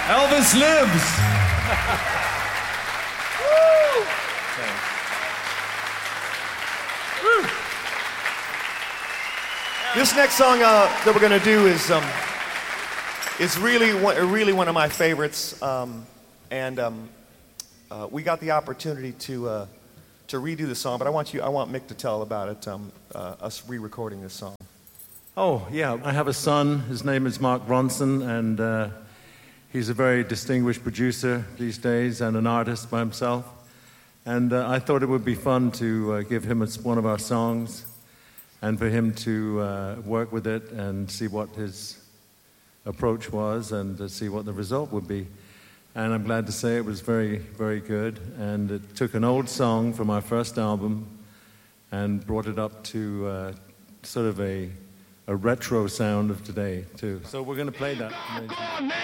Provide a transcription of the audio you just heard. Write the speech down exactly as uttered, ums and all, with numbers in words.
Elvis lives. This next song uh, that we're going to do is um, is really one, really one of my favorites, um, and um, uh, we got the opportunity to uh, to redo the song. But I want you, I want Mick to tell about it. Um, uh, us re-recording this song. Oh yeah, I have a son. His name is Mark Ronson, and uh, he's a very distinguished producer these days and an artist by himself. And uh, I thought it would be fun to uh, give him a, one of our songs, and for him to uh, work with it and see what his approach was and uh, see what the result would be. And I'm glad to say it was very, very good. And it took an old song from our first album and brought it up to uh, sort of a, a retro sound of today, too. So we're going to play that.